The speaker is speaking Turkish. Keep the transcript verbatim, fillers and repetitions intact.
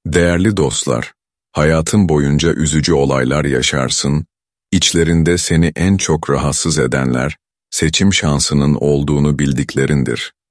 Değerli dostlar, hayatın boyunca üzücü olaylar yaşarsın, içlerinde seni en çok rahatsız edenler, seçim şansının olduğunu bildiklerindir.